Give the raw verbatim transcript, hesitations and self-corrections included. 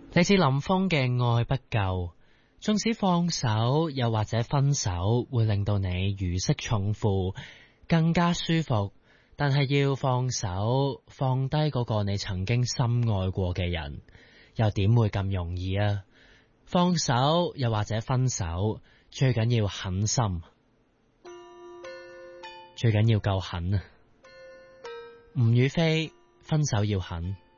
嚟自林峰嘅愛不夠，縱使放手又或者分手會令到你如釋重負，更加舒服，但係要放手放低嗰個你曾經深愛過嘅人，又點會咁容易啊？放手又或者分手，最緊要狠心，最緊要夠狠啊！吳雨霏，分手要狠。